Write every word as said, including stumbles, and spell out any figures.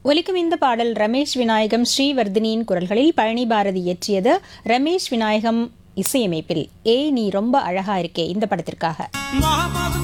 ஒலிக்கும் இந்த பாடல் ரமேஷ் விநாயகம் ஸ்ரீவர்தினியின் குரல்களில் பழனி பாரதி இயற்றியது. ரமேஷ் விநாயகம் இசையமைப்பில் ஏ நீ ரொம்ப அழகா இருக்கே இந்த படத்திற்காக.